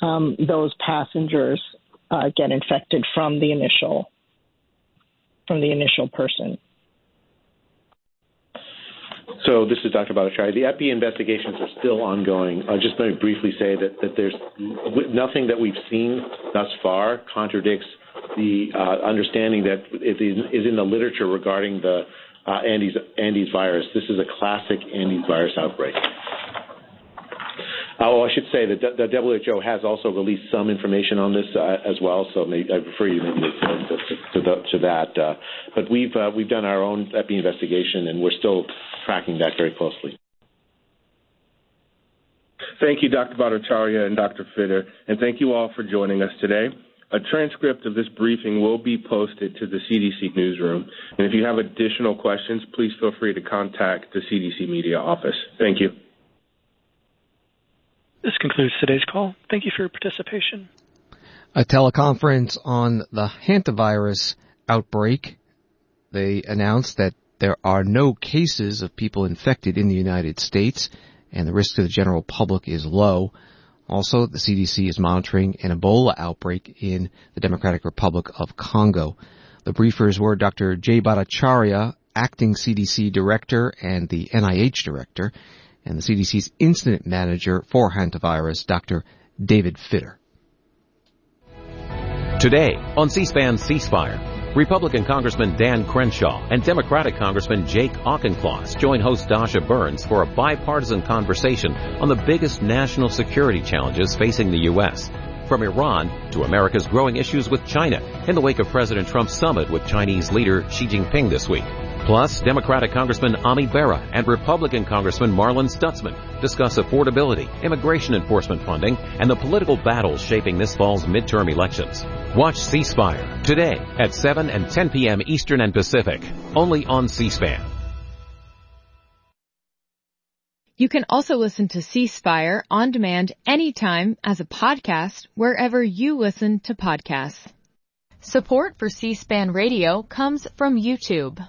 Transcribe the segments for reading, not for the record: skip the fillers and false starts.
those passengers get infected from the initial person. So this is Dr. Bhattacharya. The EPI investigations are still ongoing. I'll just very briefly say that there's nothing that we've seen thus far contradicts the understanding that is in the literature regarding the Andes virus. This is a classic Andes virus outbreak. I should say that the WHO has also released some information on this as well, so I refer you maybe to that. But we've done our own EPI investigation, and we're still tracking that very closely. Thank you, Dr. Bhattacharya and Dr. Fitter, and thank you all for joining us today. A transcript of this briefing will be posted to the CDC newsroom, and if you have additional questions, please feel free to contact the CDC media office. Thank you. This concludes today's call. Thank you for your participation. A teleconference on the hantavirus outbreak. They announced that there are no cases of people infected in the United States, and the risk to the general public is low. Also, the CDC is monitoring an Ebola outbreak in the Democratic Republic of Congo. The briefers were Dr. Jay Bhattacharya, acting CDC director and the NIH director, and the CDC's incident manager for hantavirus, Dr. David Fitter. Today on C-SPAN C-Spire, Republican Congressman Dan Crenshaw and Democratic Congressman Jake Auchincloss join host Dasha Burns for a bipartisan conversation on the biggest national security challenges facing the U.S., from Iran to America's growing issues with China in the wake of President Trump's summit with Chinese leader Xi Jinping this week. Plus, Democratic Congressman Ami Bera and Republican Congressman Marlin Stutzman discuss affordability, immigration enforcement funding, and the political battles shaping this fall's midterm elections. Watch C-Spire today at 7 and 10 p.m. Eastern and Pacific, only on C-SPAN. You can also listen to C-Spire on demand anytime as a podcast wherever you listen to podcasts. Support for C-SPAN Radio comes from YouTube.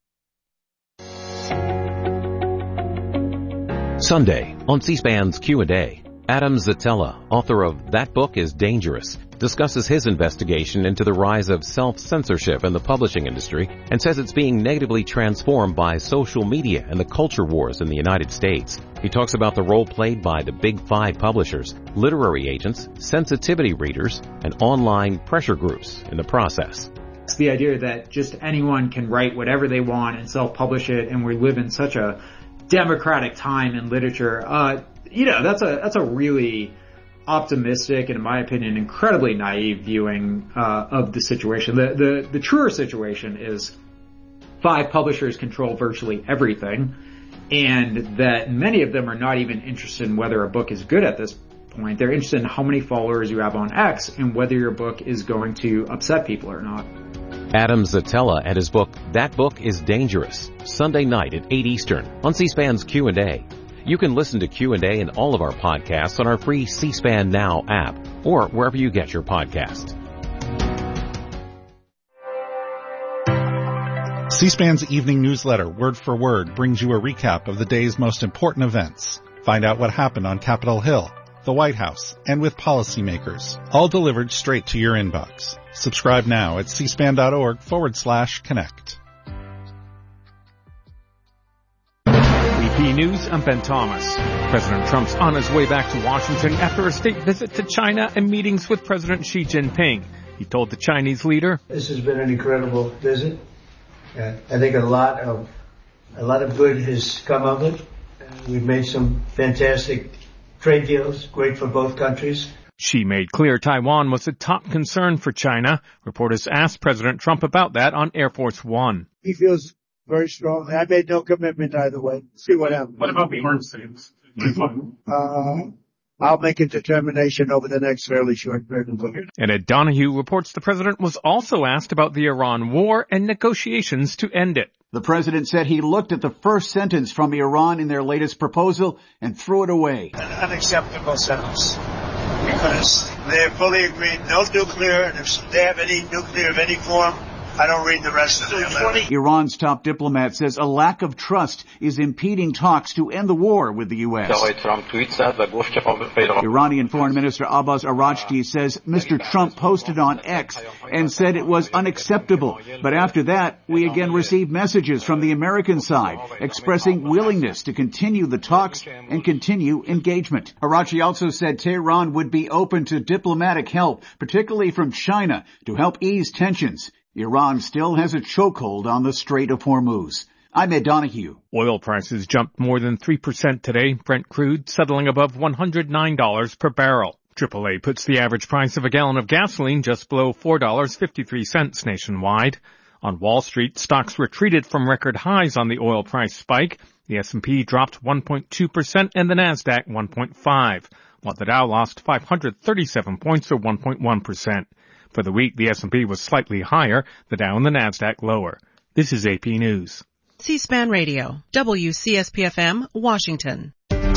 Sunday on C-SPAN's Q&A, Adam Zitella, author of That Book is Dangerous, discusses his investigation into the rise of self-censorship in the publishing industry and says it's being negatively transformed by social media and the culture wars in the United States. He talks about the role played by the Big Five publishers, literary agents, sensitivity readers, and online pressure groups in the process. It's the idea that just anyone can write whatever they want and self-publish it, and we live in such a democratic time in literature. That's a really optimistic and, in my opinion, incredibly naive viewing of the situation. The truer situation is 5 publishers control virtually everything, and that many of them are not even interested in whether a book is good at this point. They're interested in how many followers you have on X and whether your book is going to upset people or not. Adam Zitella and his book, That Book is Dangerous, Sunday night at 8 Eastern on C-SPAN's Q&A. You can listen to Q&A and all of our podcasts on our free C-SPAN Now app or wherever you get your podcasts. C-SPAN's evening newsletter, Word for Word, brings you a recap of the day's most important events. Find out what happened on Capitol Hill, the White House, and with policymakers, all delivered straight to your inbox. Subscribe now at cspan.org/connect. AP News, I'm Ben Thomas. President Trump's on his way back to Washington after a state visit to China and meetings with President Xi Jinping. He told the Chinese leader, "This has been an incredible visit. I think a lot of good has come of it. We've made some fantastic trade deals, great for both countries." Xi made clear Taiwan was a top concern for China. Reporters asked President Trump about that on Air Force One. He feels very strongly. I made no commitment either way. See what happens. What about the arms sales? I'll make a determination over the next fairly short period of time. And Ed Donahue reports the president was also asked about the Iran war and negotiations to end it. The president said he looked at the first sentence from Iran in their latest proposal and threw it away. An unacceptable sentence, because they fully agreed no nuclear, and if they have any nuclear of any form, I don't read the rest of the letter. Iran's top diplomat says a lack of trust is impeding talks to end the war with the U.S. Iranian Foreign Minister Abbas Araghchi says Mr. Trump posted on X and said it was unacceptable. But after that, we again received messages from the American side expressing willingness to continue the talks and continue engagement. Araghchi also said Tehran would be open to diplomatic help, particularly from China, to help ease tensions. Iran still has a chokehold on the Strait of Hormuz. I'm Ed Donahue. Oil prices jumped more than 3% today. Brent crude settling above $109 per barrel. AAA puts the average price of a gallon of gasoline just below $4.53 nationwide. On Wall Street, stocks retreated from record highs on the oil price spike. The S&P dropped 1.2% and the Nasdaq 1.5%, while the Dow lost 537 points or 1.1%. For the week, the S&P was slightly higher, the Dow and the Nasdaq lower. This is AP News. C-SPAN Radio, WCSP-FM, Washington.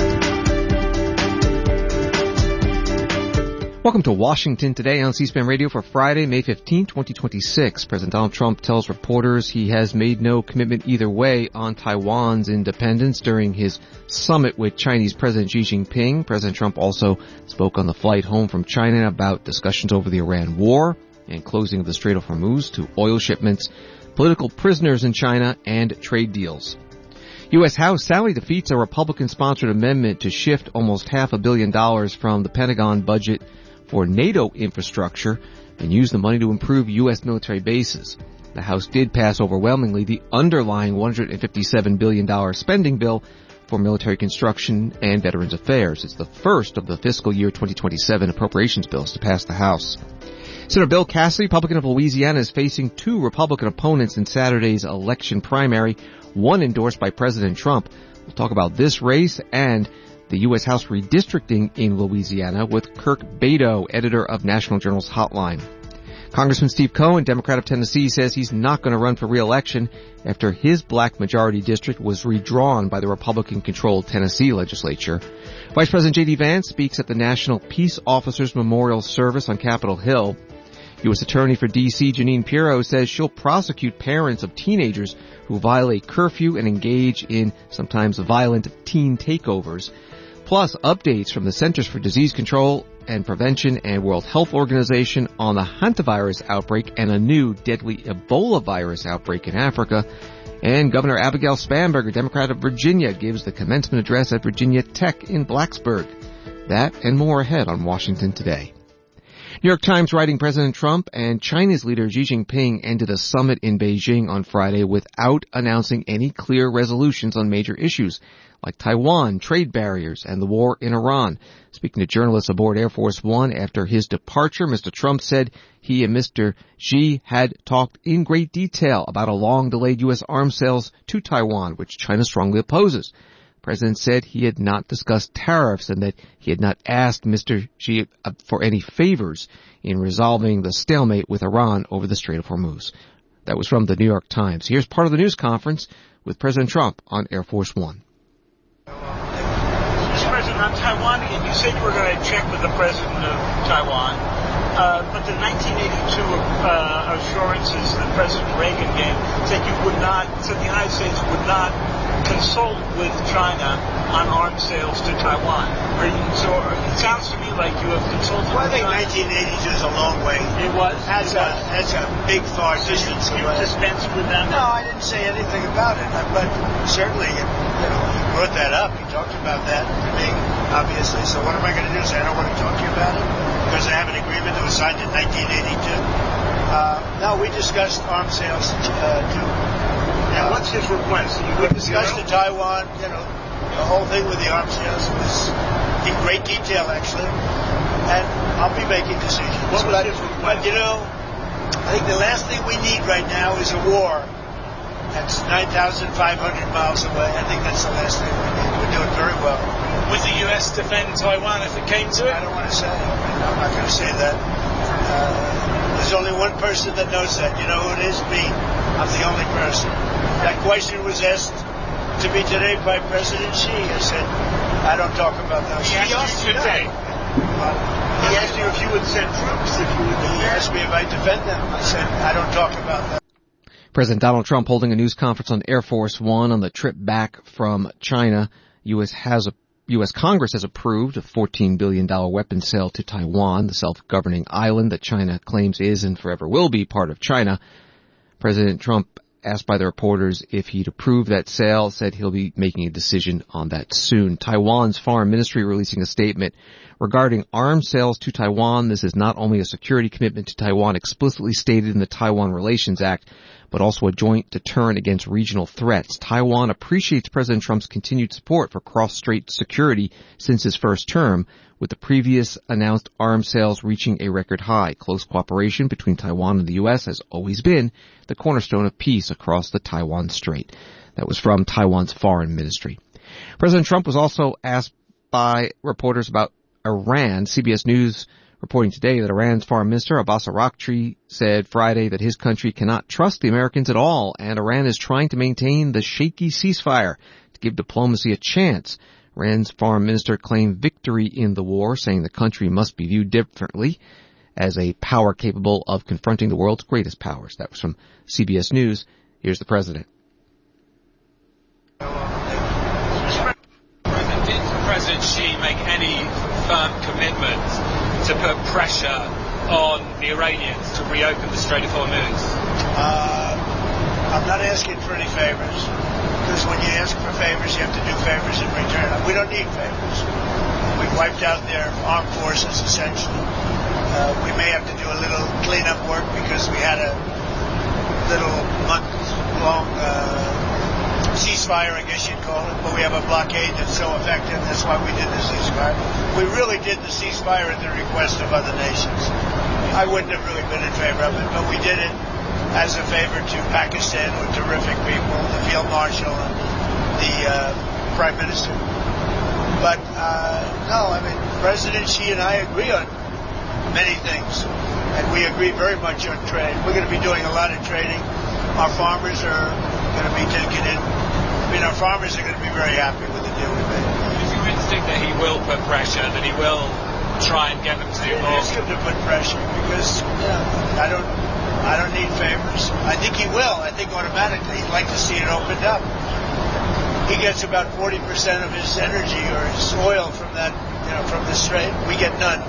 Welcome to Washington Today on C-SPAN Radio for Friday, May 15, 2026. President Donald Trump tells reporters he has made no commitment either way on Taiwan's independence during his summit with Chinese President Xi Jinping. President Trump also spoke on the flight home from China about discussions over the Iran war and closing of the Strait of Hormuz to oil shipments, political prisoners in China, and trade deals. U.S. House Saturday defeats a Republican-sponsored amendment to shift almost $500 million from the Pentagon budget for NATO infrastructure and use the money to improve U.S. military bases. The House did pass overwhelmingly the underlying $157 billion spending bill for military construction and Veterans Affairs. It's the first of the fiscal year 2027 appropriations bills to pass the House. Senator Bill Cassidy, Republican of Louisiana, is facing two Republican opponents in Saturday's election primary, one endorsed by President Trump. We'll talk about this race and the U.S. House redistricting in Louisiana with Kirk Beto, editor of National Journal's Hotline. Congressman Steve Cohen, Democrat of Tennessee, says he's not going to run for re-election after his black majority district was redrawn by the Republican-controlled Tennessee legislature. Vice President J.D. Vance speaks at the National Peace Officers Memorial Service on Capitol Hill. U.S. Attorney for D.C. Jeanine Pirro says she'll prosecute parents of teenagers who violate curfew and engage in sometimes violent teen takeovers. Plus, updates from the Centers for Disease Control and Prevention and World Health Organization on the hantavirus outbreak and a new deadly Ebola virus outbreak in Africa. And Governor Abigail Spanberger, Democrat of Virginia, gives the commencement address at Virginia Tech in Blacksburg. That and more ahead on Washington Today. New York Times writing President Trump and China's leader Xi Jinping ended a summit in Beijing on Friday without announcing any clear resolutions on major issues like Taiwan, trade barriers, and the war in Iran. Speaking to journalists aboard Air Force One after his departure, Mr. Trump said he and Mr. Xi had talked in great detail about a long-delayed U.S. arms sales to Taiwan, which China strongly opposes. The President said he had not discussed tariffs and that he had not asked Mr. Xi for any favors in resolving the stalemate with Iran over the Strait of Hormuz. That was from the New York Times. Here's part of the news conference with President Trump on Air Force One. Mr. President, on Taiwan, and you said you were going to check with the President of Taiwan, but the 1982 assurances that President Reagan gave said the United States would not consult with China on arms sales to Taiwan. So it sounds to me like you have consulted well, I think with China. 1982 is a long way. It was. That's a big, far distance away. You dispensed with them? No, I didn't say anything about it. But certainly, he brought that up. He talked about that to me, obviously. So what am I going to do? Say I don't want to talk to you about it? Because I have an agreement that was signed in 1982. No, we discussed arms sales too. And what's his request? We discussed to Taiwan, the whole thing with the arms sales was in great detail, actually. And I'll be making decisions. What was his request? But, I think the last thing we need right now is a war. That's 9,500 miles away. I think that's the last thing we need. We're doing very well. Would the U.S. defend Taiwan if it came to it? I don't want to say. I'm not going to say that. There's only one person that knows that. You know who it is? Me. I'm the only person. That question was asked to me today by President Xi. I said, I don't talk about that. He asked you today. He asked you if you would send troops, if you would. He asked me if I defend them. I said, I don't talk about that. President Donald Trump holding a news conference on Air Force One on the trip back from China. U.S. Congress has approved a $14 billion weapons sale to Taiwan, the self-governing island that China claims is and forever will be part of China. President Trump, asked by the reporters if he'd approve that sale, said he'll be making a decision on that soon. Taiwan's foreign ministry releasing a statement regarding arms sales to Taiwan. This is not only a security commitment to Taiwan explicitly stated in the Taiwan Relations Act, but also a joint deterrent against regional threats. Taiwan appreciates President Trump's continued support for cross-strait security since his first term, with the previous announced arms sales reaching a record high. Close cooperation between Taiwan and the U.S. has always been the cornerstone of peace across the Taiwan Strait. That was from Taiwan's foreign ministry. President Trump was also asked by reporters about Iran. CBS News reporting today that Iran's foreign minister Abbas Araghchi said Friday that his country cannot trust the Americans at all, and Iran is trying to maintain the shaky ceasefire to give diplomacy a chance. Iran's foreign minister claimed victory in the war, saying the country must be viewed differently as a power capable of confronting the world's greatest powers. That was from CBS News. Here's the president. Did President Xi make any firm commitment to put pressure on the Iranians to reopen the Strait of Hormuz? I'm not asking for any favors, because when you ask for favors, you have to do favors in return. We don't need favors. We've wiped out their armed forces, essentially. We may have to do a little cleanup work because we had a little month-long ceasefire, I guess you'd call it, but we have a blockade that's so effective. That's why we did the ceasefire. We really did the ceasefire at the request of other nations. I wouldn't have really been in favor of it, but we did it as a favor to Pakistan with terrific people, the Field Marshal and the Prime Minister. But, no, I mean, President Xi and I agree on many things, and we agree very much on trade. We're going to be doing a lot of trading. Our farmers are going to be taking in. I mean, our farmers are going to be very happy with the deal we made. Is your instinct that he will put pressure, that he will try and get them to do more? Ask him to put pressure because I don't need favors. I think he will. I think automatically he'd like to see it opened up. He gets about 40% of his energy or his oil from that, from the strait. We get none.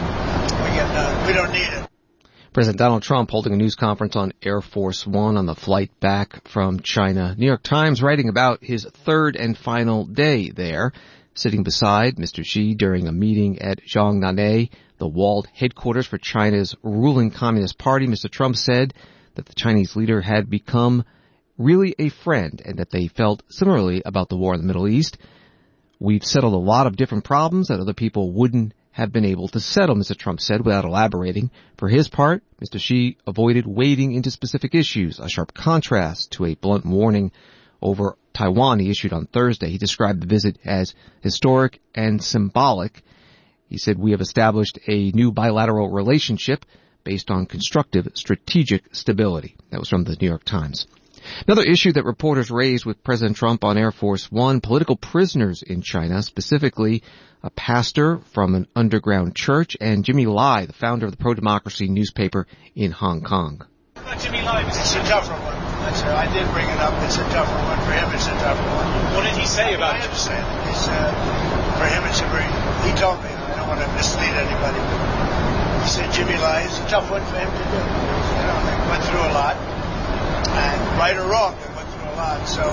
We don't need it. President Donald Trump holding a news conference on Air Force One on the flight back from China. New York Times writing about his third and final day there, sitting beside Mr. Xi during a meeting at Zhongnanhai, the walled headquarters for China's ruling Communist Party. Mr. Trump said that the Chinese leader had become really a friend and that they felt similarly about the war in the Middle East. We've settled a lot of different problems that other people wouldn't have been able to settle, Mr. Trump said, without elaborating. For his part, Mr. Xi avoided wading into specific issues, a sharp contrast to a blunt warning over Taiwan he issued on Thursday. He described the visit as historic and symbolic. He said, we have established a new bilateral relationship based on constructive strategic stability. That was from the New York Times. Another issue that reporters raised with President Trump on Air Force One, political prisoners in China, specifically a pastor from an underground church and Jimmy Lai, the founder of the pro-democracy newspaper in Hong Kong. Jimmy Lai, it's a tougher one. I did bring it up. It's a tougher one. For him, it's a tougher one. What did he say about it? I understand. For him, it's a very... He told me. I don't want to mislead anybody. He said Jimmy Lai is a tough one for him to do. They went through a lot. And right or wrong, they went through a lot. So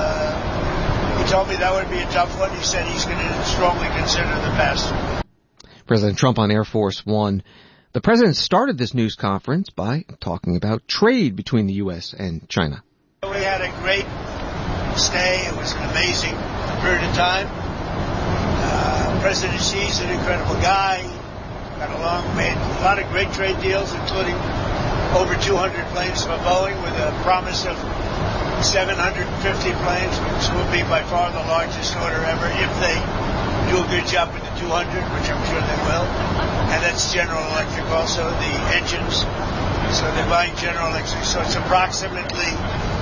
he told me that would be a tough one. He said he's going to strongly consider the pastor. President Trump on Air Force One. The president started this news conference by talking about trade between the U.S. and China. We had a great stay. It was an amazing period of time. President Xi's an incredible guy. Got along, made a lot of great trade deals, including over 200 planes for Boeing with a promise of 750 planes, which will be by far the largest order ever if they do a good job with the 200, which I'm sure they will. And that's General Electric also, the engines. So they're buying General Electric. So it's approximately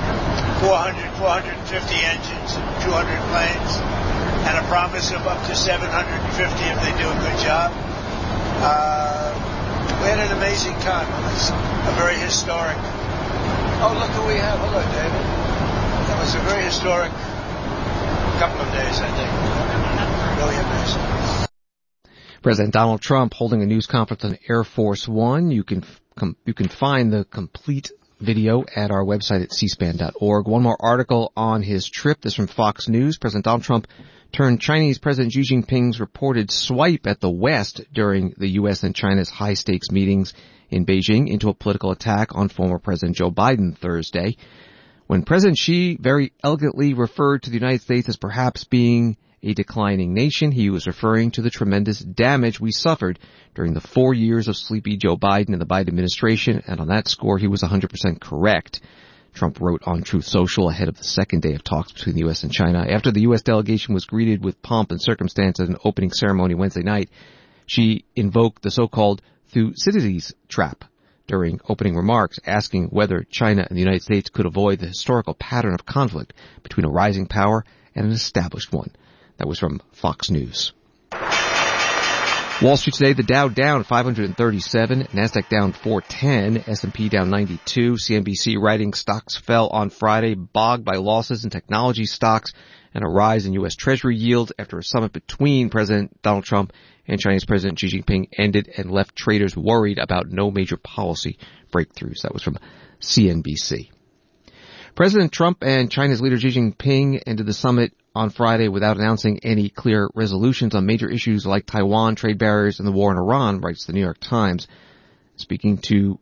450 engines and 200 planes and a promise of up to 750 if they do a good job. We had an amazing time. It was a very historic Oh, look who we have. Hello, David. It was a very historic couple of days, I think. Really amazing. President Donald Trump holding a news conference on Air Force One. You can find the complete video at our website at cspan.org. One more article on his trip. This from Fox News. President Donald Trump turned Chinese President Xi Jinping's reported swipe at the West during the U.S. and China's high-stakes meetings in Beijing into a political attack on former President Joe Biden Thursday. When President Xi very elegantly referred to the United States as perhaps being a declining nation, he was referring to the tremendous damage we suffered during the 4 years of sleepy Joe Biden and the Biden administration, and on that score he was 100% correct. Trump wrote on Truth Social ahead of the second day of talks between the U.S. and China. After the U.S. delegation was greeted with pomp and circumstance at an opening ceremony Wednesday night, Xi invoked the so-called Thucydides trap during opening remarks, asking whether China and the United States could avoid the historical pattern of conflict between a rising power and an established one. That was from Fox News. Wall Street today, the Dow down 537, NASDAQ down 410, S&P down 92. CNBC writing stocks fell on Friday, bogged by losses in technology stocks and a rise in U.S. Treasury yields after a summit between President Donald Trump and Chinese President Xi Jinping ended and left traders worried about no major policy breakthroughs. That was from CNBC. President Trump and China's leader Xi Jinping ended the summit on Friday without announcing any clear resolutions on major issues like Taiwan, trade barriers, and the war in Iran, writes the New York Times. Speaking to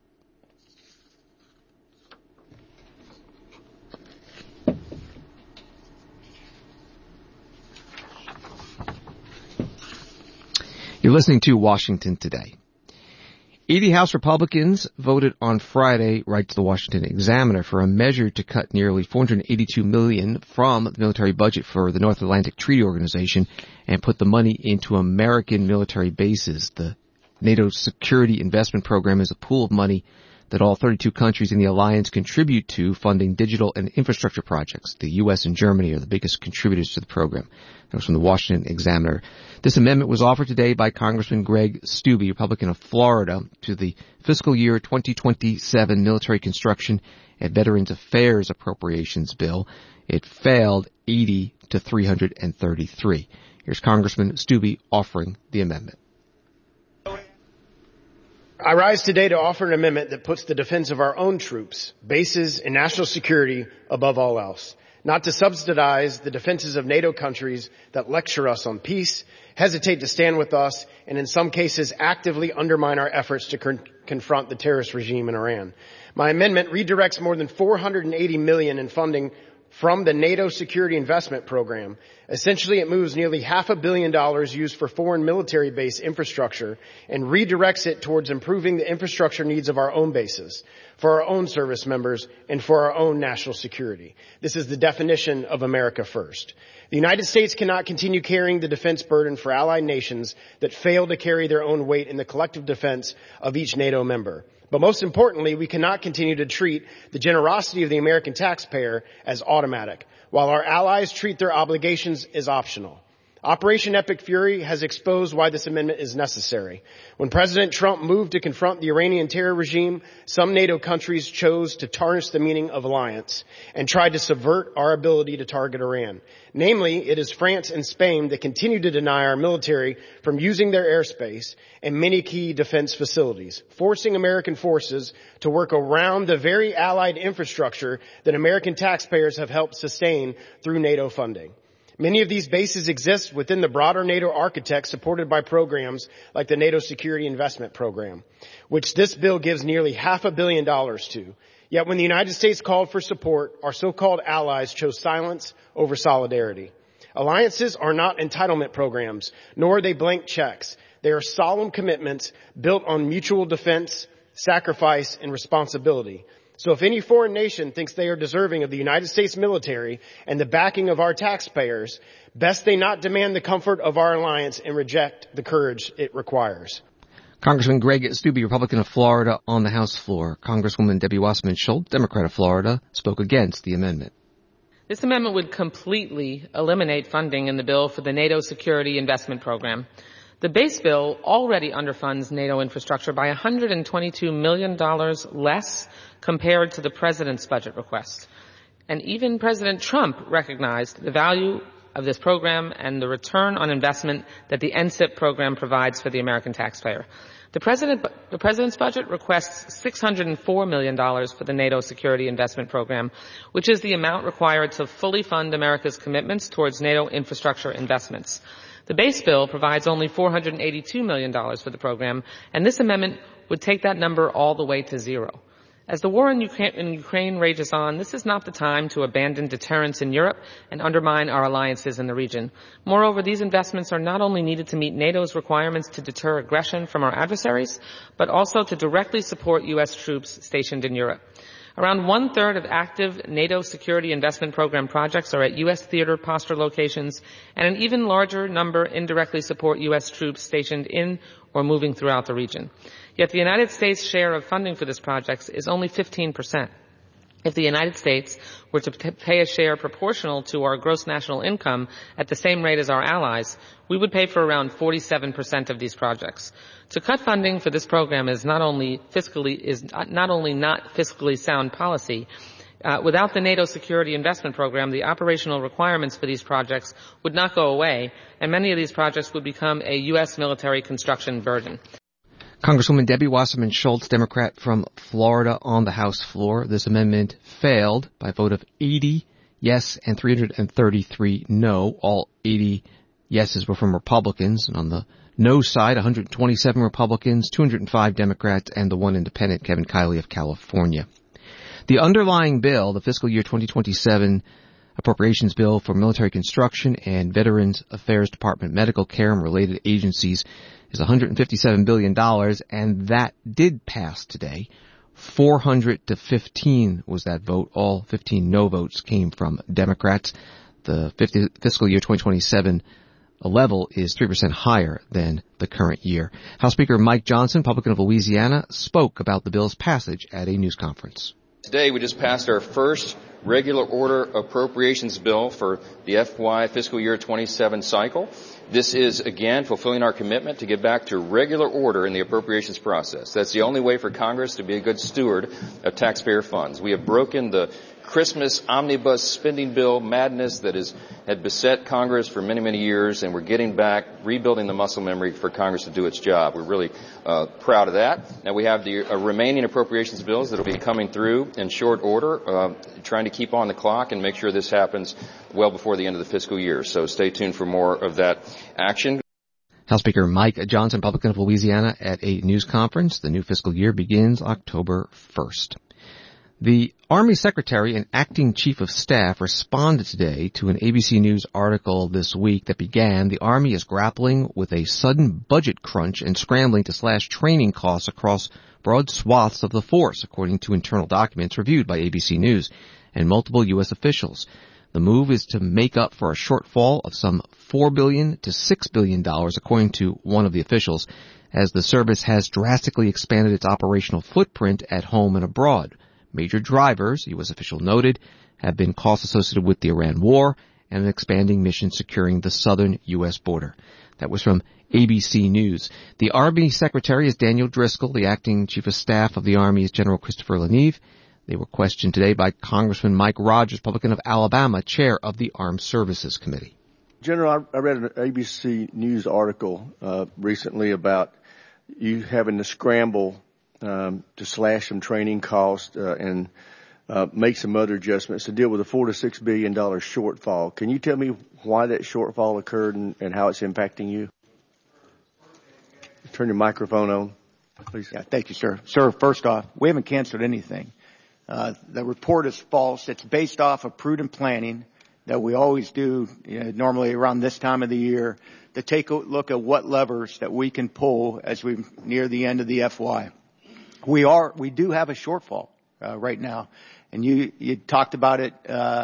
You're listening to Washington Today. 80 House Republicans voted on Friday, writes the Washington Examiner, for a measure to cut nearly $482 million from the military budget for the North Atlantic Treaty Organization and put the money into American military bases. The NATO Security Investment Program is a pool of money that all 32 countries in the alliance contribute to, funding digital and infrastructure projects. The U.S. and Germany are the biggest contributors to the program. That was from the Washington Examiner. This amendment was offered today by Congressman Greg Steube, Republican of Florida, to the fiscal year 2027 military construction and Veterans Affairs Appropriations Bill. It failed 80 to 333. Here's Congressman Steube offering the amendment. I rise today to offer an amendment that puts the defense of our own troops, bases, and national security above all else. Not to subsidize the defenses of NATO countries that lecture us on peace, hesitate to stand with us, and in some cases actively undermine our efforts to confront the terrorist regime in Iran. My amendment redirects more than $480 million in funding from the NATO Security Investment Program. Essentially, it moves nearly $500 million used for foreign military base infrastructure and redirects it towards improving the infrastructure needs of our own bases, for our own service members, and for our own national security. This is the definition of America First. The United States cannot continue carrying the defense burden for allied nations that fail to carry their own weight in the collective defense of each NATO member. But most importantly, we cannot continue to treat the generosity of the American taxpayer as automatic, while our allies treat their obligations as optional. Operation Epic Fury has exposed why this amendment is necessary. When President Trump moved to confront the Iranian terror regime, some NATO countries chose to tarnish the meaning of alliance and tried to subvert our ability to target Iran. Namely, it is France and Spain that continue to deny our military from using their airspace and many key defense facilities, forcing American forces to work around the very allied infrastructure that American taxpayers have helped sustain through NATO funding. Many of these bases exist within the broader NATO architecture supported by programs like the NATO Security Investment Program, which this bill gives nearly $500 million to. Yet when the United States called for support, our so-called allies chose silence over solidarity. Alliances are not entitlement programs, nor are they blank checks. They are solemn commitments built on mutual defense, sacrifice, and responsibility. So if any foreign nation thinks they are deserving of the United States military and the backing of our taxpayers, best they not demand the comfort of our alliance and reject the courage it requires. Congressman Greg Steube, Republican of Florida, on the House floor. Congresswoman Debbie Wasserman Schultz, Democrat of Florida, spoke against the amendment. This amendment would completely eliminate funding in the bill for the NATO Security Investment Program. The base bill already underfunds NATO infrastructure by $122 million less compared to the president's budget request. And even President Trump recognized the value of this program and the return on investment that the NSIP program provides for the American taxpayer. The president's budget requests $604 million for the NATO Security Investment Program, which is the amount required to fully fund America's commitments towards NATO infrastructure investments. The base bill provides only $482 million for the program, and this amendment would take that number all the way to zero. As the war in Ukraine rages on, this is not the time to abandon deterrence in Europe and undermine our alliances in the region. Moreover, these investments are not only needed to meet NATO's requirements to deter aggression from our adversaries, but also to directly support U.S. troops stationed in Europe. Around one-third of active NATO Security Investment Program projects are at U.S. theater posture locations, and an even larger number indirectly support U.S. troops stationed in or moving throughout the region. Yet the United States' share of funding for this project is only 15%. If the United States were to pay a share proportional to our gross national income at the same rate as our allies, we would pay for around 47% of these projects. To cut funding for this program is not only not fiscally sound policy. Without the NATO Security Investment Program, the operational requirements for these projects would not go away, and many of these projects would become a U.S. military construction burden. Congresswoman Debbie Wasserman Schultz, Democrat from Florida, on the House floor. This amendment failed by a vote of 80 yes and 333 no. All 80 yeses were from Republicans. And on the no side, 127 Republicans, 205 Democrats, and the one independent, Kevin Kiley of California. The underlying bill, the fiscal year 2027 appropriations bill for military construction and Veterans Affairs Department medical care and related agencies, is $157 billion, and that did pass today. 400 to 15 was that vote. All 15 no votes came from Democrats. The fiscal year 2027 level is 3% higher than the current year. House Speaker Mike Johnson, Republican of Louisiana, spoke about the bill's passage at a news conference. Today we just passed our first regular order appropriations bill for the FY fiscal year 27 cycle. This is, again, fulfilling our commitment to get back to regular order in the appropriations process. That's the only way for Congress to be a good steward of taxpayer funds. We have broken the Christmas omnibus spending bill madness that had beset Congress for many, many years, and we're getting back, rebuilding the muscle memory for Congress to do its job. We're really proud of that. Now we have the remaining appropriations bills that will be coming through in short order, trying to keep on the clock and make sure this happens well before the end of the fiscal year. So stay tuned for more of that action. House Speaker Mike Johnson, Republican of Louisiana, at a news conference. The new fiscal year begins October 1st. The Army Secretary and Acting Chief of Staff responded today to an ABC News article this week that began, the Army is grappling with a sudden budget crunch and scrambling to slash training costs across broad swaths of the force, according to internal documents reviewed by ABC News and multiple U.S. officials. The move is to make up for a shortfall of some $4 billion to $6 billion, according to one of the officials, as the service has drastically expanded its operational footprint at home and abroad. Major drivers, a U.S. official noted, have been costs associated with the Iran war and an expanding mission securing the southern U.S. border. That was from ABC News. The Army Secretary is Daniel Driscoll. The Acting Chief of Staff of the Army is General Christopher Leneve. They were questioned today by Congressman Mike Rogers, Republican of Alabama, chair of the Armed Services Committee. General, I read an ABC News article recently about you having to scramble to slash some training costs and make some other adjustments to deal with a $4 to $6 billion shortfall. Can you tell me why that shortfall occurred and how it's impacting you? Turn your microphone on, please. Yeah, thank you, sir. Sir, first off, we haven't canceled anything. The report is false. It's based off of prudent planning that we always do, normally around this time of the year, to take a look at what levers that we can pull as we near the end of the FY. We do have a shortfall right now, and you talked about it.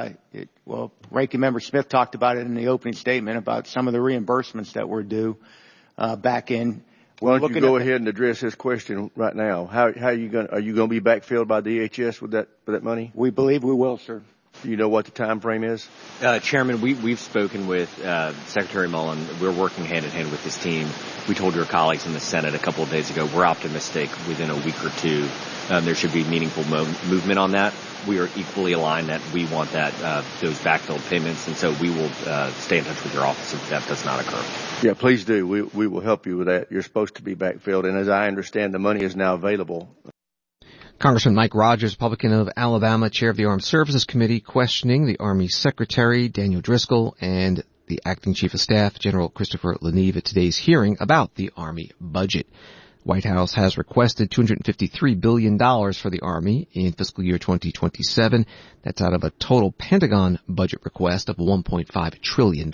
Ranking Member Smith talked about it in the opening statement about some of the reimbursements that were due back in. Why don't you go ahead and address this question right now? Are you going to be backfilled by DHS with that money? We believe we will, sir. Do you know what the time frame is? Chairman, we've spoken with Secretary Mullen. We're working hand in hand with his team. We told your colleagues in the Senate a couple of days ago we're optimistic within a week or two there should be meaningful movement on that. We are equally aligned that we want that those backfilled payments, and so we will stay in touch with your office if that does not occur. Yeah, please do. We will help you with that. You're supposed to be backfilled, and as I understand, the money is now available. Congressman Mike Rogers, Republican of Alabama, chair of the Armed Services Committee, questioning the Army Secretary, Daniel Driscoll, and the Acting Chief of Staff, General Christopher Leneve, at today's hearing about the Army budget. White House has requested $253 billion for the Army in fiscal year 2027. That's out of a total Pentagon budget request of $1.5 trillion.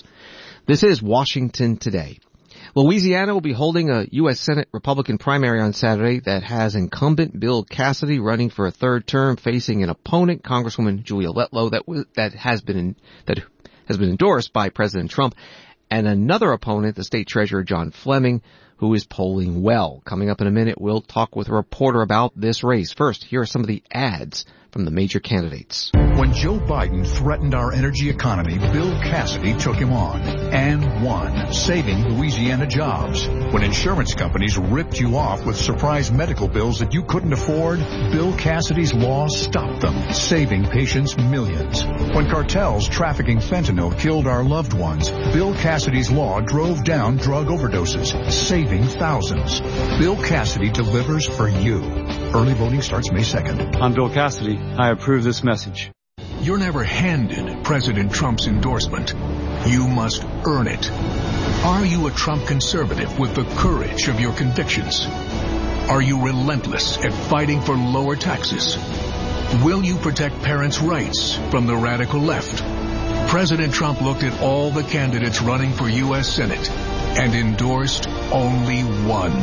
This is Washington Today. Louisiana will be holding a U.S. Senate Republican primary on Saturday that has incumbent Bill Cassidy running for a third term, facing an opponent, Congresswoman Julia Letlow, that has been endorsed by President Trump, and another opponent, the state treasurer John Fleming, who is polling well. Coming up in a minute, we'll talk with a reporter about this race. First, here are some of the ads from the major candidates. When Joe Biden threatened our energy economy, Bill Cassidy took him on and won, saving Louisiana jobs. When insurance companies ripped you off with surprise medical bills that you couldn't afford, Bill Cassidy's law stopped them, saving patients millions. When cartels trafficking fentanyl killed our loved ones, Bill Cassidy's law drove down drug overdoses, saving thousands. Bill Cassidy delivers for you. Early voting starts May 2nd. I'm Bill Cassidy. I approve this message. You're never handed President Trump's endorsement. You must earn it. Are you a Trump conservative with the courage of your convictions? Are you relentless at fighting for lower taxes? Will you protect parents' rights from the radical left? President Trump looked at all the candidates running for U.S. Senate and endorsed only one,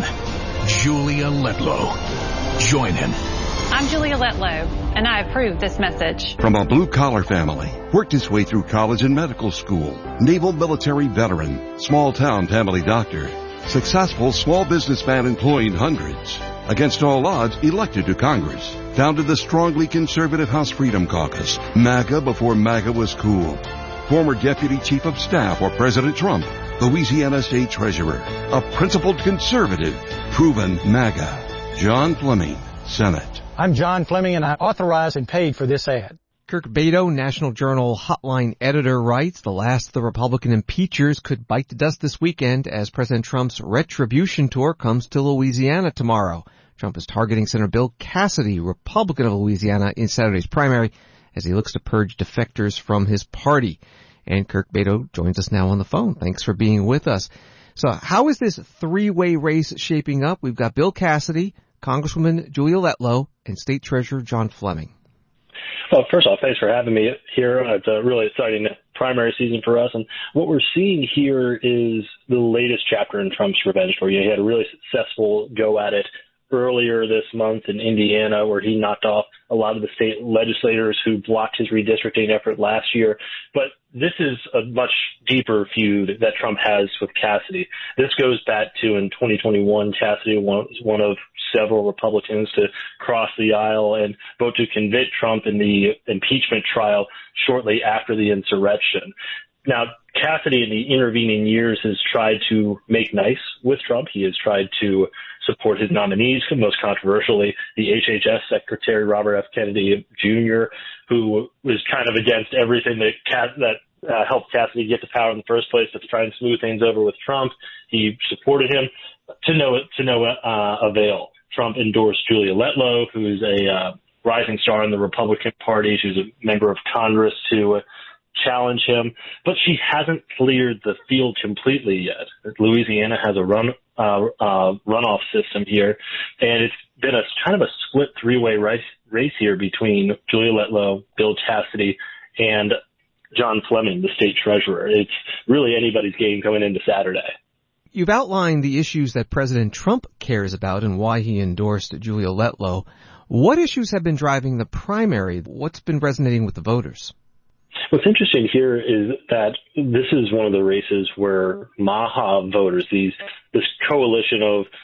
Julia Letlow. Join him. I'm Julia Letlow, and I approve this message. From a blue-collar family, worked his way through college and medical school, naval military veteran, small-town family doctor, successful small businessman employing hundreds, against all odds elected to Congress, founded the strongly conservative House Freedom Caucus, MAGA before MAGA was cool, former Deputy Chief of Staff for President Trump, Louisiana State Treasurer, a principled conservative, proven MAGA, John Fleming, Senate. I'm John Fleming, and I authorized and paid for this ad. Kirk Beto, National Journal Hotline editor, writes, the last of the Republican impeachers could bite the dust this weekend as President Trump's retribution tour comes to Louisiana tomorrow. Trump is targeting Senator Bill Cassidy, Republican of Louisiana, in Saturday's primary as he looks to purge defectors from his party. And Kirk Beto joins us now on the phone. Thanks for being with us. So how is this three-way race shaping up? We've got Bill Cassidy, Congresswoman Julia Letlow, and State Treasurer John Fleming. Well, first off, thanks for having me here. It's a really exciting primary season for us. And what we're seeing here is the latest chapter in Trump's revenge story. He had a really successful go at it earlier this month in Indiana, where he knocked off a lot of the state legislators who blocked his redistricting effort last year. But this is a much deeper feud that Trump has with Cassidy. This goes back to in 2021, Cassidy was one of several Republicans to cross the aisle and vote to convict Trump in the impeachment trial shortly after the insurrection. Now, Cassidy in the intervening years has tried to make nice with Trump. He has tried to support his nominees, most controversially, the HHS Secretary Robert F. Kennedy Jr., who was kind of against everything that helped Cassidy get to power in the first place, to try and smooth things over with Trump. He supported him to no avail. Trump endorsed Julia Letlow, who is a rising star in the Republican Party. She's a member of Congress to challenge him, but she hasn't cleared the field completely yet. Louisiana has a runoff system here, and it's been a kind of a split three-way race here between Julia Letlow, Bill Cassidy, and John Fleming, the state treasurer. It's really anybody's game coming into Saturday. You've outlined the issues that President Trump cares about and why he endorsed Julia Letlow. What issues have been driving the primary? What's been resonating with the voters? What's interesting here is that this is one of the races where MAHA voters, this coalition of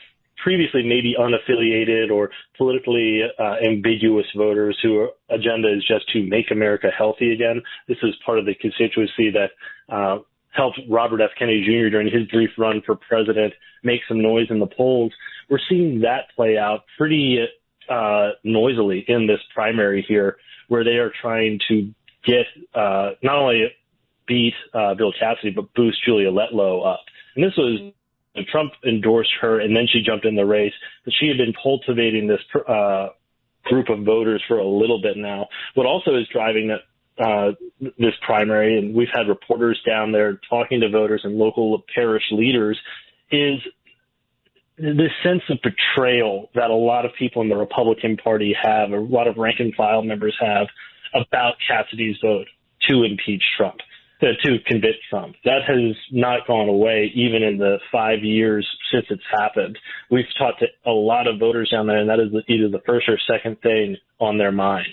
previously maybe unaffiliated or politically ambiguous voters whose agenda is just to make America healthy again. This is part of the constituency that helped Robert F. Kennedy Jr. during his brief run for president make some noise in the polls. We're seeing that play out pretty noisily in this primary here, where they are trying to get not only beat Bill Cassidy, but boost Julia Letlow up. And this was Trump endorsed her, and then she jumped in the race. But she had been cultivating this group of voters for a little bit now. What also is driving this primary, and we've had reporters down there talking to voters and local parish leaders, is this sense of betrayal that a lot of people in the Republican Party have, or a lot of rank and file members have, about Cassidy's vote to impeach Trump, to convict Trump. That has not gone away even in the 5 years since it's happened. We've talked to a lot of voters down there, and that is either the first or second thing on their mind.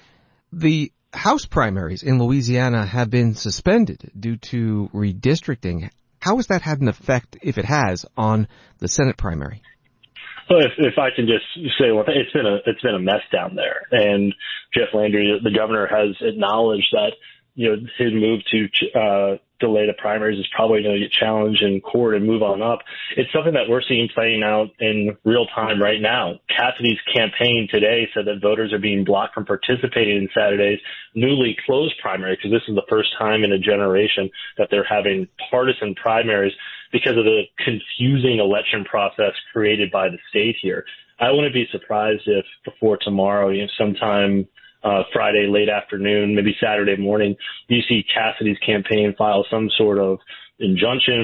The House primaries in Louisiana have been suspended due to redistricting. How has that had an effect, if it has, on the Senate primary? Well, if I can just say one thing, it's been a mess down there, and Jeff Landry, the governor, has acknowledged that his move to delay the primaries is probably going to get challenged in court and move on up. It's something that we're seeing playing out in real time right now. Cassidy's campaign today said that voters are being blocked from participating in Saturday's newly closed primary, because this is the first time in a generation that they're having partisan primaries because of the confusing election process created by the state here. I wouldn't be surprised if before tomorrow, sometime Friday late afternoon, maybe Saturday morning, you see Cassidy's campaign file some sort of injunction,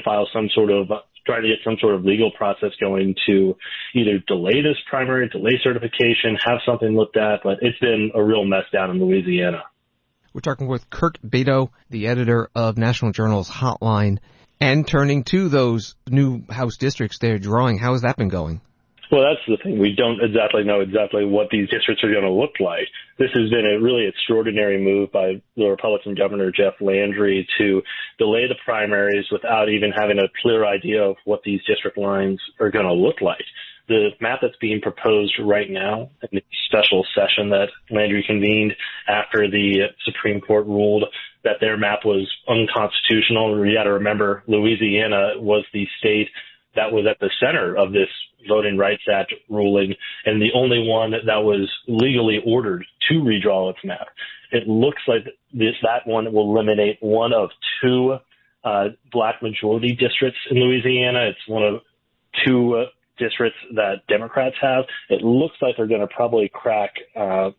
try to get some sort of legal process going to either delay this primary, delay certification, have something looked at. But it's been a real mess down in Louisiana. We're talking with Kirk Beto, the editor of National Journal's Hotline, and turning to those new House districts they're drawing. How has that been going? Well, that's the thing. We don't exactly know what these districts are going to look like. This has been a really extraordinary move by the Republican Governor Jeff Landry to delay the primaries without even having a clear idea of what these district lines are going to look like. The map that's being proposed right now in the special session that Landry convened after the Supreme Court ruled that their map was unconstitutional. You got to remember, Louisiana was the state that was at the center of this Voting Rights Act ruling, and the only one that was legally ordered to redraw its map. It looks like that one will eliminate one of two black majority districts in Louisiana. It's one of two districts that Democrats have. It looks like they're going to probably crack the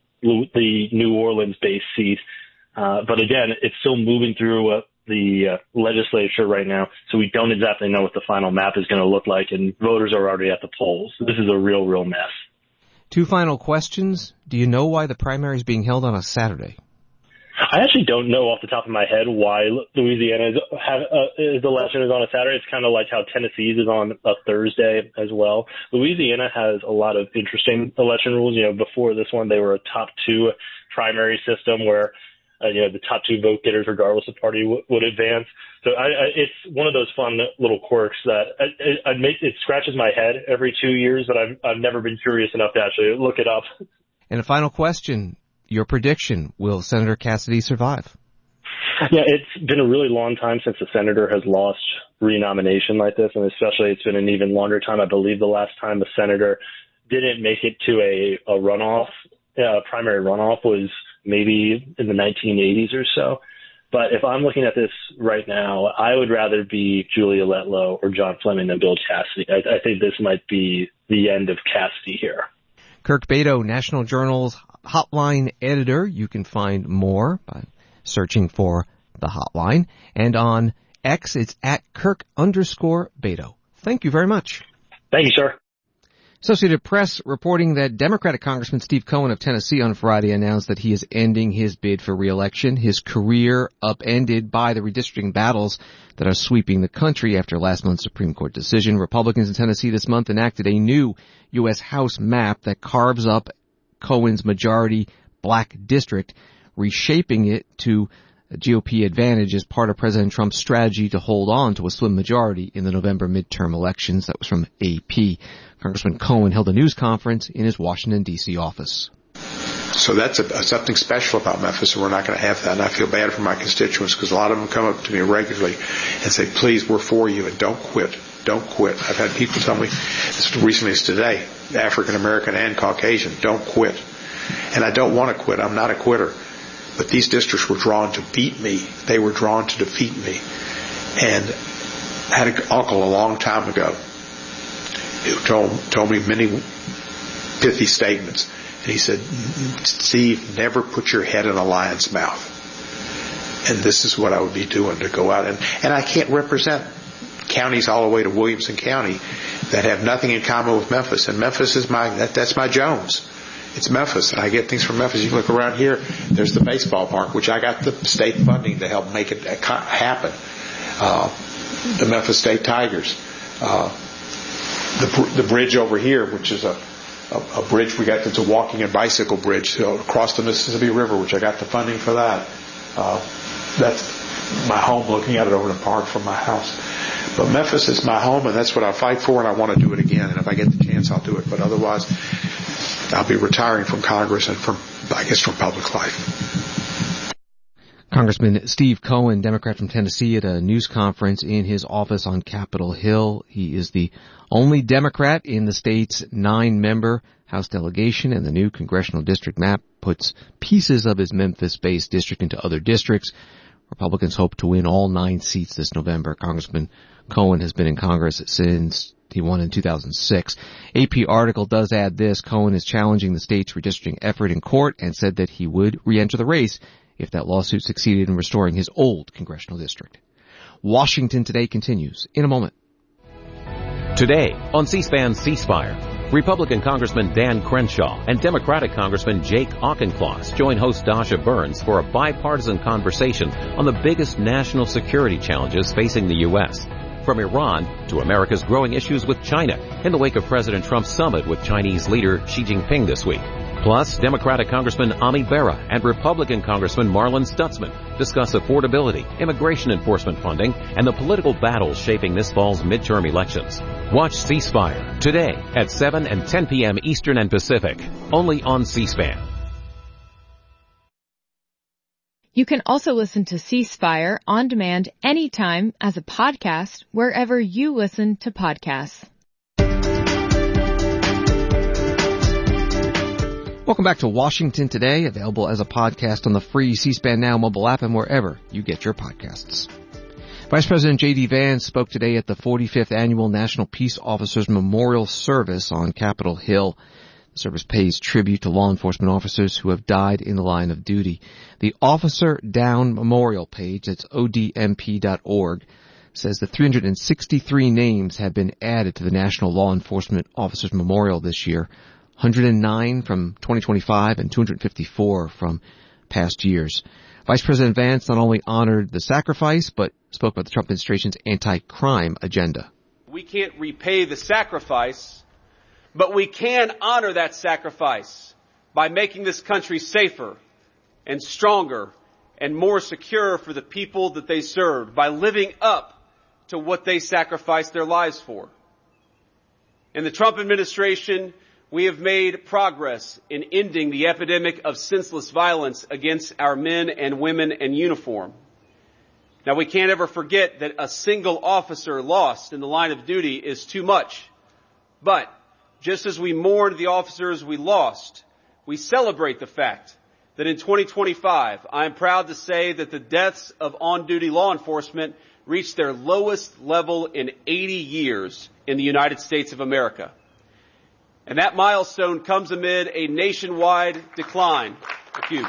New Orleans-based seat. But again, it's still moving through the legislature right now, so we don't exactly know what the final map is going to look like, and voters are already at the polls. This is a real mess. Two final questions. Do you know why the primary is being held on a Saturday? I actually don't know off the top of my head why Louisiana's election is on a Saturday. It's kind of like how Tennessee's is on a Thursday as well. Louisiana has a lot of interesting election rules. Before this one, they were a top two primary system where the top two vote getters, regardless of party, would advance. So it's one of those fun little quirks that it scratches my head every 2 years, but I've never been curious enough to actually look it up. And a final question, your prediction, will Senator Cassidy survive? Yeah, it's been a really long time since a senator has lost renomination like this, and especially it's been an even longer time. I believe the last time a senator didn't make it to a runoff, primary runoff, was maybe in the 1980s or so. But if I'm looking at this right now, I would rather be Julia Letlow or John Fleming than Bill Cassidy. I think this might be the end of Cassidy here. Kirk Beto, National Journal's Hotline editor. You can find more by searching for the Hotline. And on X, it's at Kirk_Beto. Thank you very much. Thank you, sir. Associated Press reporting that Democratic Congressman Steve Cohen of Tennessee on Friday announced that he is ending his bid for re-election, his career upended by the redistricting battles that are sweeping the country after last month's Supreme Court decision. Republicans in Tennessee this month enacted a new U.S. House map that carves up Cohen's majority black district, reshaping it to A GOP advantage is part of President Trump's strategy to hold on to a slim majority in the November midterm elections. That was from AP. Congressman Cohen held a news conference in his Washington, D.C. office. So that's something special about Memphis, and we're not going to have that. And I feel bad for my constituents because a lot of them come up to me regularly and say, please, we're for you, and don't quit. Don't quit. I've had people tell me, as recently as today, African American and Caucasian, don't quit. And I don't want to quit. I'm not a quitter. But these districts were drawn to beat me. They were drawn to defeat me. And I had an uncle a long time ago who told me many pithy statements. And he said, Steve, never put your head in a lion's mouth. And this is what I would be doing, to go out. And I can't represent counties all the way to Williamson County that have nothing in common with Memphis. And Memphis is that's my Jones. It's Memphis, and I get things from Memphis. You can look around here. There's the baseball park, which I got the state funding to help make it happen. The Memphis State Tigers. The bridge over here, which is a bridge we got that's a walking and bicycle bridge across the Mississippi River, which I got the funding for that. That's my home, looking at it over the park from my house. But Memphis is my home, and that's what I fight for, and I want to do it again. And if I get the chance, I'll do it. But otherwise, I'll be retiring from Congress and from public life. Congressman Steve Cohen, Democrat from Tennessee, at a news conference in his office on Capitol Hill. He is the only Democrat in the state's 9-member House delegation, and the new congressional district map puts pieces of his Memphis-based district into other districts. Republicans hope to win all 9 seats this November. Congressman Cohen has been in Congress since he won in 2006. AP article does add this: Cohen is challenging the state's redistricting effort in court and said that he would re-enter the race if that lawsuit succeeded in restoring his old congressional district. Washington Today continues in a moment. Today on C-SPAN C-Spire, Republican Congressman Dan Crenshaw and Democratic Congressman Jake Auchincloss join host Dasha Burns for a bipartisan conversation on the biggest national security challenges facing the U.S., from Iran to America's growing issues with China in the wake of President Trump's summit with Chinese leader Xi Jinping this week. Plus, Democratic Congressman Ami Bera and Republican Congressman Marlin Stutzman discuss affordability, immigration enforcement funding, and the political battles shaping this fall's midterm elections. Watch C-Spire today at 7 and 10 p.m. Eastern and Pacific, only on C-SPAN. You can also listen to C-Spire on demand anytime as a podcast wherever you listen to podcasts. Welcome back to Washington Today, available as a podcast on the free C-SPAN Now mobile app and wherever you get your podcasts. Vice President J.D. Vance spoke today at the 45th Annual National Peace Officers Memorial Service on Capitol Hill. The service pays tribute to law enforcement officers who have died in the line of duty. The Officer Down Memorial page, that's odmp.org, says that 363 names have been added to the National Law Enforcement Officers Memorial this year, 109 from 2025 and 254 from past years. Vice President Vance not only honored the sacrifice, but spoke about the Trump administration's anti-crime agenda. We can't repay the sacrifice, but we can honor that sacrifice by making this country safer and stronger and more secure for the people that they served, by living up to what they sacrificed their lives for. In the Trump administration, we have made progress in ending the epidemic of senseless violence against our men and women in uniform. Now, we can't ever forget that a single officer lost in the line of duty is too much. But just as we mourn the officers we lost, we celebrate the fact that in 2025, I am proud to say that the deaths of on-duty law enforcement reached their lowest level in 80 years in the United States of America. And that milestone comes amid a nationwide decline. Thank you.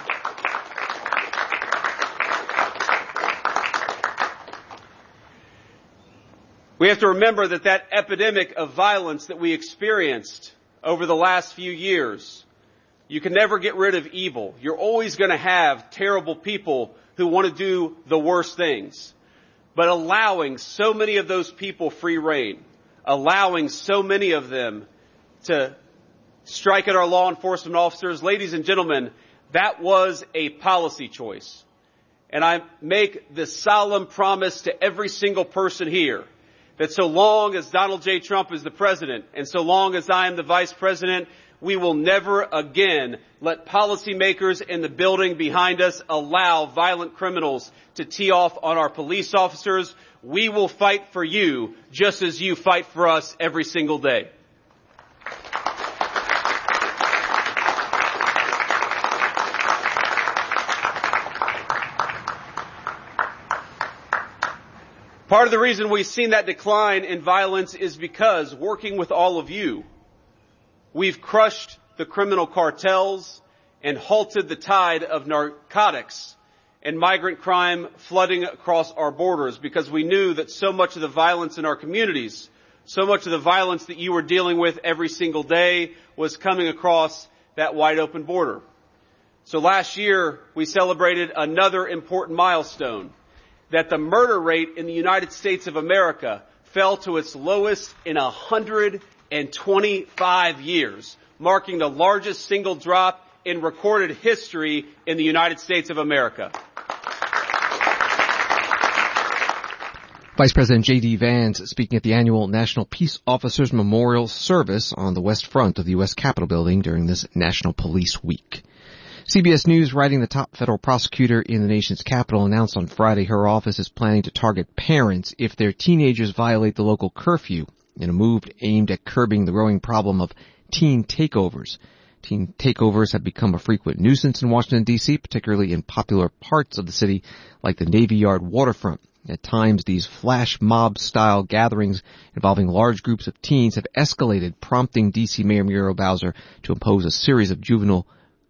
We have to remember that epidemic of violence that we experienced over the last few years, you can never get rid of evil. You're always going to have terrible people who want to do the worst things. But allowing so many of those people free rein, allowing so many of them to strike at our law enforcement officers, ladies and gentlemen, that was a policy choice. and I make this solemn promise to every single person here that so long as Donald J. Trump is the president and so long as I am the vice president, we will never again let policymakers in the building behind us allow violent criminals to tee off on our police officers. We will fight for you just as you fight for us every single day. Part of the reason we've seen that decline in violence is because, working with all of you, we've crushed the criminal cartels and halted the tide of narcotics and migrant crime flooding across our borders, because we knew that so much of the violence in our communities, so much of the violence that you were dealing with every single day was coming across that wide open border. So last year, we celebrated another important milestone, that the murder rate in the United States of America fell to its lowest in 125 years, marking the largest single drop in recorded history in the United States of America. Vice President J.D. Vance speaking at the annual National Peace Officers Memorial Service on the west front of the U.S. Capitol building during this National Police Week. CBS News, writing the top federal prosecutor in the nation's capital, announced on Friday her office is planning to target parents if their teenagers violate the local curfew in a move aimed at curbing the growing problem of teen takeovers. Teen takeovers have become a frequent nuisance in Washington, D.C., particularly in popular parts of the city like the Navy Yard waterfront. At times, these flash mob-style gatherings involving large groups of teens have escalated, prompting D.C. Mayor Muriel Bowser to impose a series of juvenile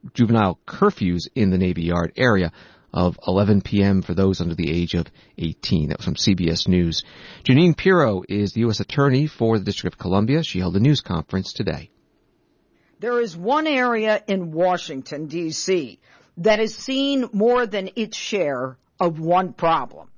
curfews in the Navy Yard area of 11 p.m. for those under the age of 18. That was from CBS News. Jeanine Pirro is the U.S. Attorney for the District of Columbia. She held a news conference today. There is one area in Washington, D.C. that has seen more than its share of one problem: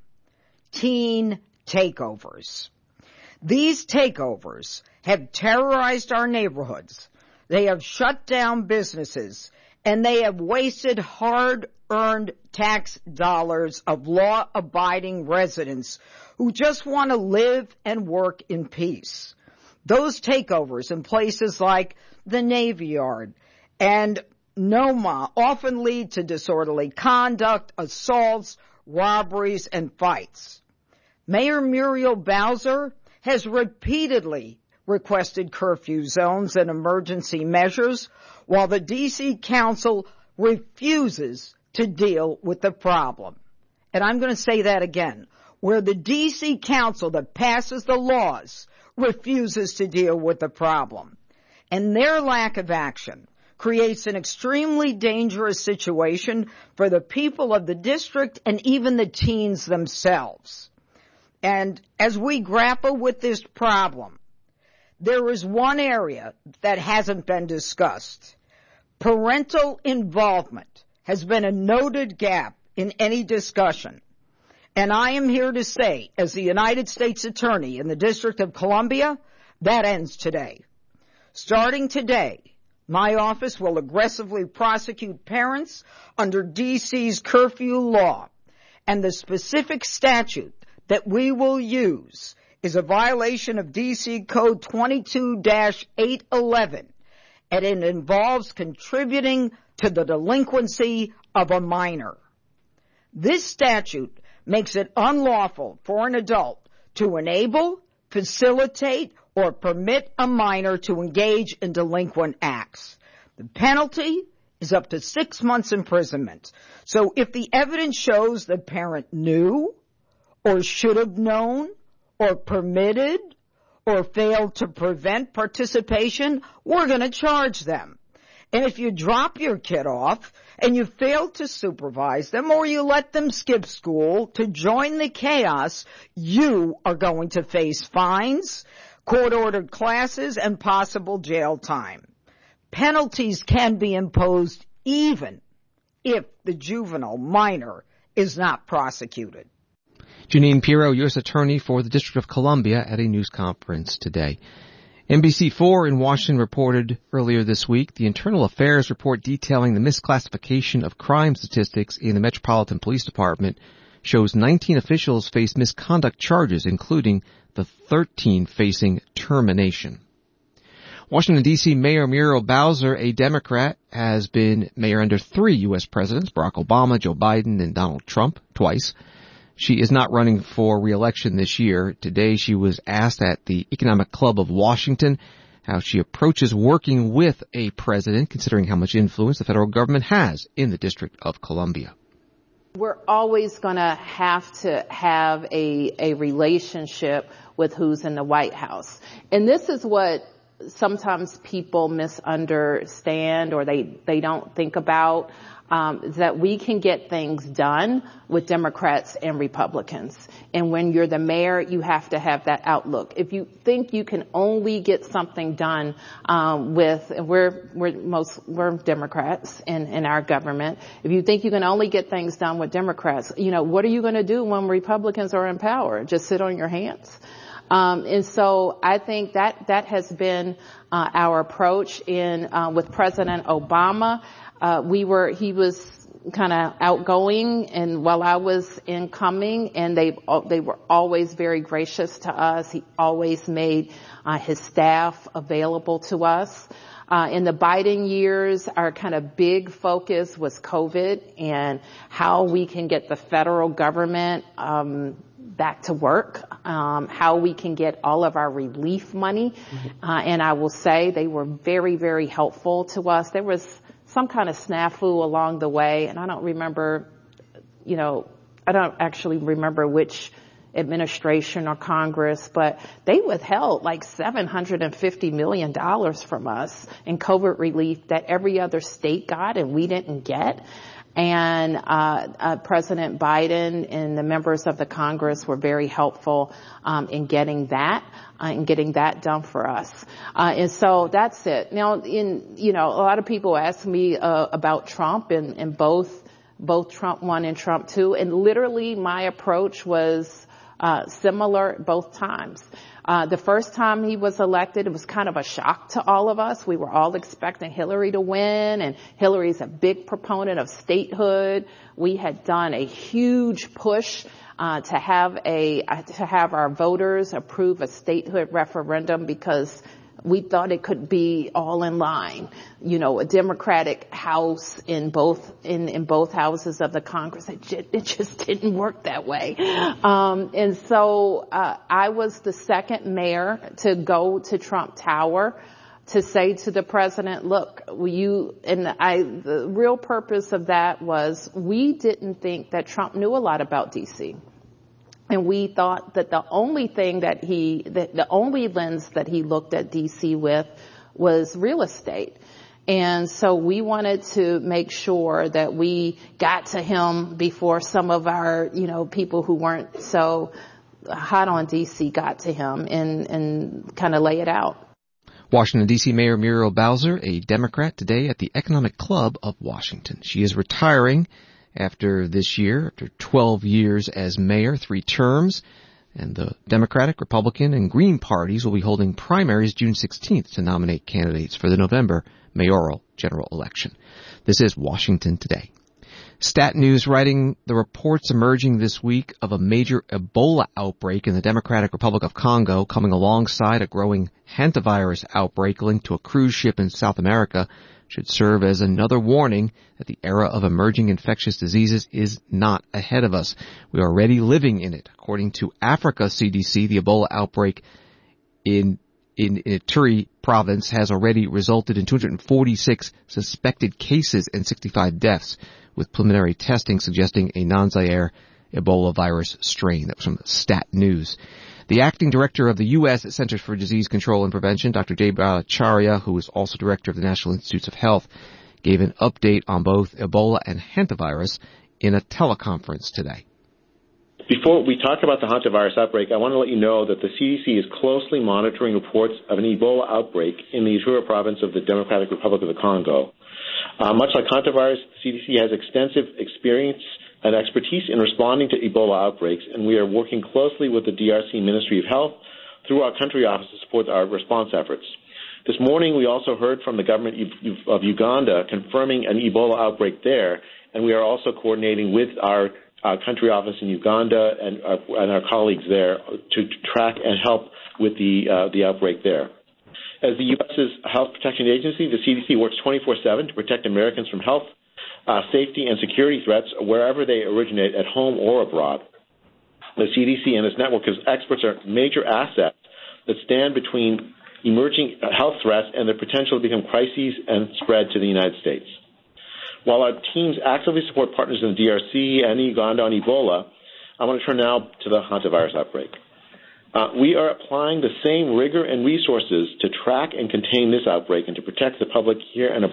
teen takeovers. These takeovers have terrorized our neighborhoods. They have shut down businesses, and they have wasted hard-earned tax dollars of law-abiding residents who just want to live and work in peace. Those takeovers in places like the Navy Yard and NOMA often lead to disorderly conduct, assaults, robberies, and fights. Mayor Muriel Bowser has repeatedly requested curfew zones and emergency measures, while the D.C. Council refuses to deal with the problem. And I'm going to say that again, where the D.C. Council that passes the laws refuses to deal with the problem. And their lack of action creates an extremely dangerous situation for the people of the district and even the teens themselves. And as we grapple with this problem, there is one area that hasn't been discussed. Parental involvement has been a noted gap in any discussion. And I am here to say, as the United States Attorney in the District of Columbia, that ends today. Starting today, my office will aggressively prosecute parents under D.C.'s curfew law, and the specific statute that we will use is a violation of D.C. Code 22-811, and it involves contributing to the delinquency of a minor. This statute makes it unlawful for an adult to enable, facilitate, or permit a minor to engage in delinquent acts. The penalty is up to 6 months imprisonment. So if the evidence shows the parent knew or should have known or permitted or failed to prevent participation, we're going to charge them. And if you drop your kid off and you fail to supervise them or you let them skip school to join the chaos, you are going to face fines, court-ordered classes, and possible jail time. Penalties can be imposed even if the juvenile minor is not prosecuted. Jeanine Pirro, U.S. Attorney for the District of Columbia, at a news conference today. NBC4 in Washington reported earlier this week the Internal Affairs report detailing the misclassification of crime statistics in the Metropolitan Police Department shows 19 officials face misconduct charges, including the 13 facing termination. Washington, D.C. Mayor Muriel Bowser, a Democrat, has been mayor under 3 U.S. presidents, Barack Obama, Joe Biden, and Donald Trump, twice. She is not running for re-election this year. Today she was asked at the Economic Club of Washington how she approaches working with a president, considering how much influence the federal government has in the District of Columbia. We're always going to have a relationship with who's in the White House. And this is what sometimes people misunderstand or they don't think about, that we can get things done with Democrats and Republicans. And when you're the mayor, you have to have that outlook. If you think you can only get something done we're Democrats in our government. If you think you can only get things done with Democrats, what are you going to do when Republicans are in power? Just sit on your hands? And so I think that has been our approach with President Obama. He was kind of outgoing, and while I was incoming, and they were always very gracious to us. He always made his staff available to us. In the Biden years, our kind of big focus was COVID and how we can get the federal government back to work, how we can get all of our relief money. And I will say they were very, very helpful to us. There was some kind of snafu along the way, and I don't actually remember which administration or Congress, but they withheld like $750 million from us in COVID relief that every other state got and we didn't get. And President Biden and the members of the Congress were very helpful in getting that done for us. And so that's it. Now, a lot of people ask me about Trump and both Trump 1 and Trump 2, and literally my approach was similar both times. The first time he was elected, it was kind of a shock to all of us. We were all expecting Hillary to win, and Hillary's a big proponent of statehood. We had done a huge push to have our voters approve a statehood referendum because we thought it could be all in line, a Democratic House in both houses of the Congress. It just didn't work that way. And so I was the second mayor to go to Trump Tower to say to the president, look, the real purpose of that was we didn't think that Trump knew a lot about D.C. And we thought that the only lens that he looked at D.C. with was real estate. And so we wanted to make sure that we got to him before some of our, people who weren't so hot on D.C. got to him and kind of lay it out. Washington, D.C. Mayor Muriel Bowser, a Democrat, today at the Economic Club of Washington. She is retiring after this year, after 12 years as mayor, 3 terms, and the Democratic, Republican, and Green parties will be holding primaries June 16th to nominate candidates for the November mayoral general election. This is Washington Today. Stat News writing the reports emerging this week of a major Ebola outbreak in the Democratic Republic of Congo coming alongside a growing hantavirus outbreak linked to a cruise ship in South America should serve as another warning that the era of emerging infectious diseases is not ahead of us. We are already living in it. According to Africa CDC, the Ebola outbreak in Ituri province has already resulted in 246 suspected cases and 65 deaths, with preliminary testing suggesting a non-Zaire Ebola virus strain. That was from Stat News. The acting director of the U.S. Centers for Disease Control and Prevention, Dr. Jay Bhattacharya, who is also director of the National Institutes of Health, gave an update on both Ebola and hantavirus in a teleconference today. Before we talk about the hantavirus outbreak, I want to let you know that the CDC is closely monitoring reports of an Ebola outbreak in the Ituri province of the Democratic Republic of the Congo. Much like hantavirus, the CDC has extensive experience and expertise in responding to Ebola outbreaks, and we are working closely with the DRC Ministry of Health, through our country office to support our response efforts. This morning, we also heard from the government of Uganda confirming an Ebola outbreak there, and we are also coordinating with our country office in Uganda and our colleagues there to track and help with the outbreak there. As the U.S.'s Health Protection Agency, the CDC works 24/7 to protect Americans from health, safety, and security threats wherever they originate, at home or abroad. The CDC and its network of experts are major assets that stand between emerging health threats and the potential to become crises and spread to the United States. While our teams actively support partners in the DRC and Uganda on Ebola, I want to turn now to the hantavirus outbreak. We are applying the same rigor and resources to track and contain this outbreak and to protect the public here and abroad.